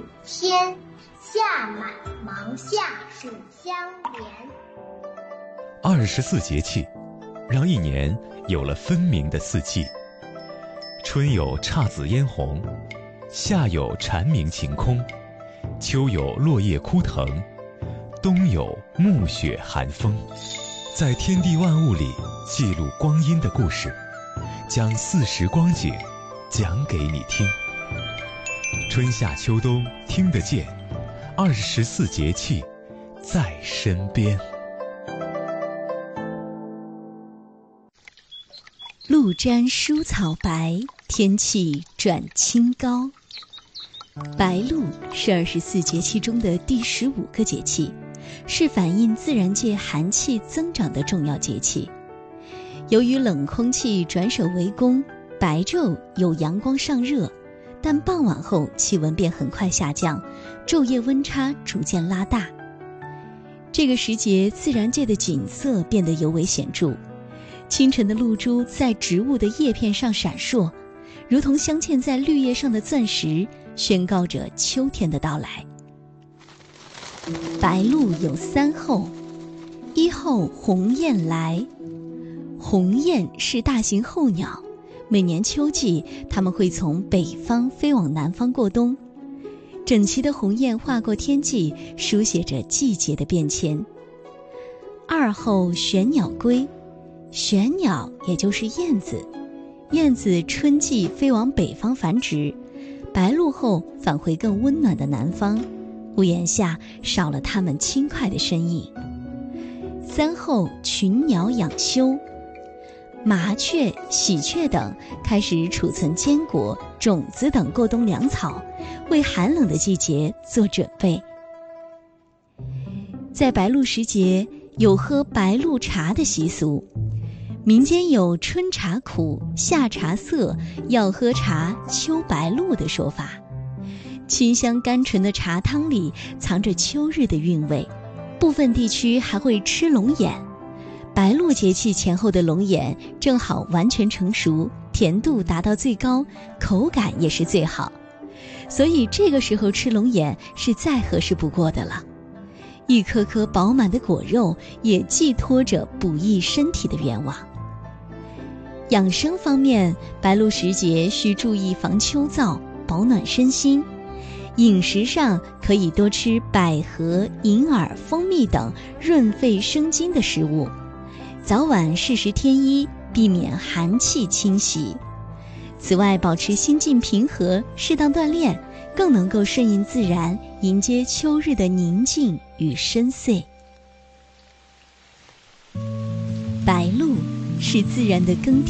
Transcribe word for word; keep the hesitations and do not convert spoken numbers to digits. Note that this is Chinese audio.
天，夏满芒夏暑相连。 二十四节气，让一年有了分明的四季。春有姹紫嫣红，夏有蝉鸣晴空，秋有落叶枯藤，冬有暮雪寒风。在天地万物里记录光阴的故事，将四时光景讲给你听。春夏秋冬听得见，二十四节气在身边。 露沾蔬草白，天气转清高。白露是二十四节气中的第十五个节气，是反映自然界寒气增长的重要节气。由于冷空气转守为攻，白昼有阳光上热，但傍晚后气温便很快下降，昼夜温差逐渐拉大。这个时节，自然界的景色变得尤为显著。清晨的露珠在植物的叶片上闪烁，如同镶嵌在绿叶上的钻石，宣告着秋天的到来。白露有三候：一候鸿雁来。鸿雁是大型候鸟，每年秋季它们会从北方飞往南方过冬。整齐的鸿雁划过天际，书写着季节的变迁。二候玄鸟归。玄鸟也就是燕子，燕子春季飞往北方繁殖，白露后返回更温暖的南方，屋檐下少了它们轻快的身影。三候群鸟养休。麻雀、喜鹊等开始储存坚果、种子等过冬粮草，为寒冷的季节做准备。在白露时节，有喝白露茶的习俗。民间有春茶苦，夏茶涩，要喝茶秋白露的说法。清香甘醇的茶汤里藏着秋日的韵味，部分地区还会吃龙眼。白露节气前后的龙眼正好完全成熟，甜度达到最高，口感也是最好，所以这个时候吃龙眼是再合适不过的了。一颗颗饱满的果肉也寄托着补益身体的愿望。养生方面，白露时节需注意防秋燥，保暖身心。饮食上可以多吃百合、银耳、蜂蜜等润肺生津的食物，早晚适时添衣，避免寒气侵袭。此外，保持心境平和，适当锻炼，更能够顺应自然，迎接秋日的宁静与深邃。白露是自然的更迭